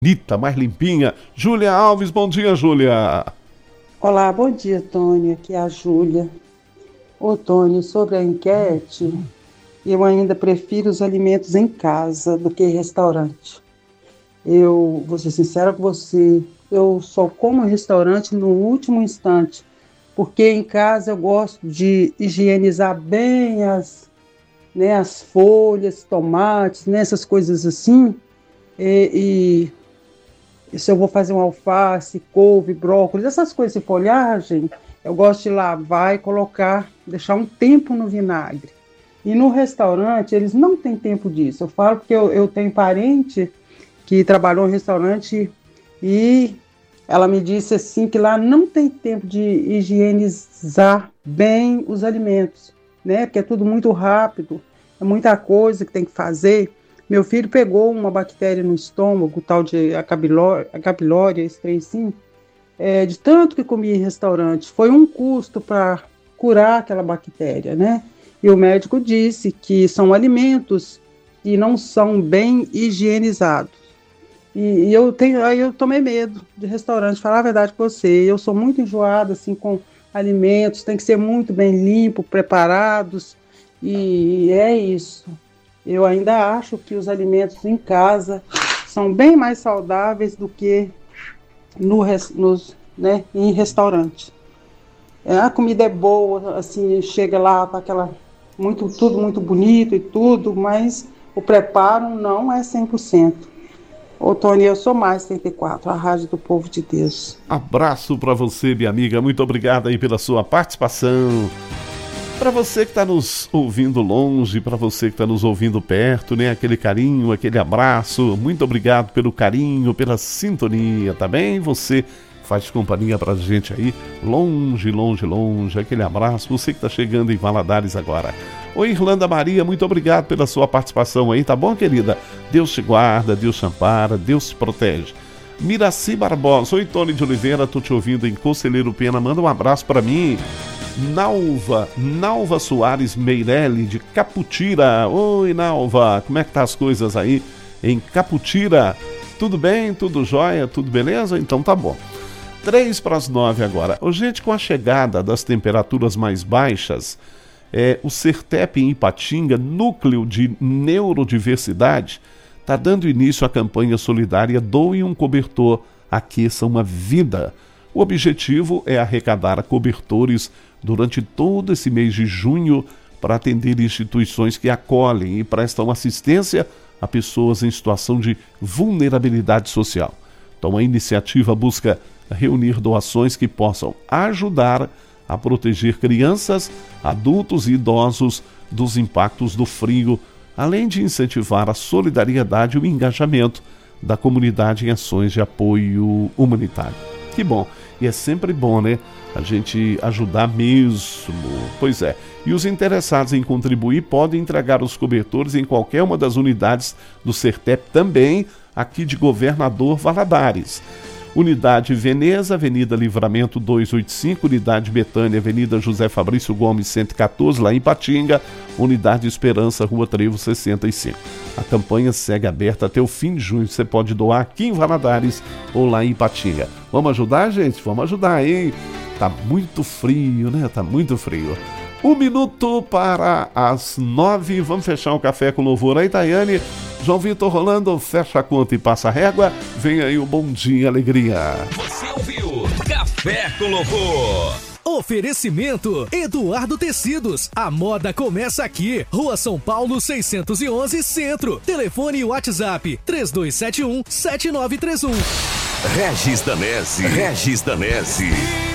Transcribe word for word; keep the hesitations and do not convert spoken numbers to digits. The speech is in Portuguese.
bonita, mais limpinha. Júlia Alves, bom dia, Júlia. Olá, bom dia, Tônio. Aqui é a Júlia. Ô, Tônio, sobre a enquete, eu ainda prefiro os alimentos em casa do que em restaurante. Eu vou ser sincera com você, eu só como em restaurante no último instante, porque em casa eu gosto de higienizar bem as, né, as folhas, tomates, né, essas coisas assim, e, e se eu vou fazer um alface, couve, brócolis, essas coisas de folhagem, eu gosto de lavar e colocar, deixar um tempo no vinagre. E no restaurante, eles não têm tempo disso. Eu falo porque eu, eu tenho parente que trabalhou em restaurante e ela me disse assim que lá não tem tempo de higienizar bem os alimentos, né? Porque é tudo muito rápido, é muita coisa que tem que fazer. Meu filho pegou uma bactéria no estômago, tal de acabilória, acabilória esse trem assim, é, de tanto que comia em restaurante. Foi um custo para curar aquela bactéria, né? E o médico disse que são alimentos que não são bem higienizados. E, e eu tenho, aí eu tomei medo de restaurante, falar a verdade com você. Eu sou muito enjoada assim, com alimentos, tem que ser muito bem limpo, preparados. E, e é isso. Eu ainda acho que os alimentos em casa são bem mais saudáveis do que no, nos, né, em restaurante. É, a comida é boa, assim, chega lá com aquela, muito, tudo muito bonito e tudo, mas o preparo não é cem por cento. Ô, Tony, eu sou mais setenta e quatro, a Rádio do Povo de Deus. Abraço para você, minha amiga, muito obrigado aí pela sua participação. Para você que está nos ouvindo longe, para você que está nos ouvindo perto, né? Aquele carinho, aquele abraço, muito obrigado pelo carinho, pela sintonia, tá bem? Você faz companhia pra gente aí, longe, longe, longe, aquele abraço, você que está chegando em Valadares agora. Oi, Irlanda Maria, muito obrigado pela sua participação aí, tá bom, querida? Deus te guarda, Deus te ampara, Deus te protege. Miraci Barbosa, oi, Tony de Oliveira, tô te ouvindo em Conselheiro Pena, manda um abraço para mim. Nalva, Nalva Soares Meirelli, de Caputira. Oi, Nalva, como é que tá as coisas aí em Caputira? Tudo bem? Tudo jóia? Tudo beleza? Então tá bom. Três para as nove agora. Ô, gente, com a chegada das temperaturas mais baixas, é, o Sertep em Ipatinga, núcleo de neurodiversidade, está dando início à campanha solidária Doe um Cobertor, Aqueça uma Vida. O objetivo é arrecadar cobertores durante todo esse mês de junho para atender instituições que acolhem e prestam assistência a pessoas em situação de vulnerabilidade social. Então a iniciativa busca reunir doações que possam ajudar a proteger crianças, adultos e idosos dos impactos do frio, além de incentivar a solidariedade e o engajamento da comunidade em ações de apoio humanitário. Que bom, e é sempre bom, né, a gente ajudar mesmo, pois é. E os interessados em contribuir podem entregar os cobertores em qualquer uma das unidades do Sertep também, aqui de Governador Valadares. Unidade Veneza, Avenida Livramento duzentos e oitenta e cinco, Unidade Betânia, Avenida José Fabrício Gomes cento e quatorze, lá em Ipatinga, Unidade Esperança, Rua Trevo sessenta e cinco. A campanha segue aberta até o fim de junho, você pode doar aqui em Valadares ou lá em Ipatinga. Vamos ajudar, gente? Vamos ajudar, hein? Tá muito frio, né? Tá muito frio. Um minuto para as nove, vamos fechar um café com louvor aí, Tayane. João Vitor Rolando, fecha a conta e passa a régua. Vem aí o Bom Dia Alegria. Você ouviu Café com Louvor. Oferecimento Eduardo Tecidos. A moda começa aqui. Rua São Paulo seiscentos e onze, Centro. Telefone e WhatsApp três dois sete um, sete nove três um. Regis Danese. Regis Danese.